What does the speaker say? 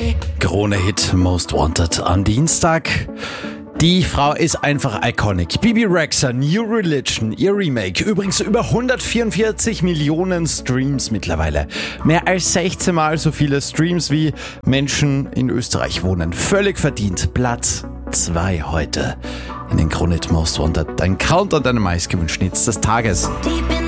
Krone-Hit Most Wanted am Dienstag. Die Frau ist einfach iconic. Bibi Rexha, New Religion, ihr Remake. Übrigens über 144 Millionen Streams mittlerweile. Mehr als 16 Mal so viele Streams wie Menschen in Österreich wohnen. Völlig verdient. Platz 2 heute in den Krone-Hit Most Wanted. Dein Countdown, deine meistgewünschten Hits des Tages.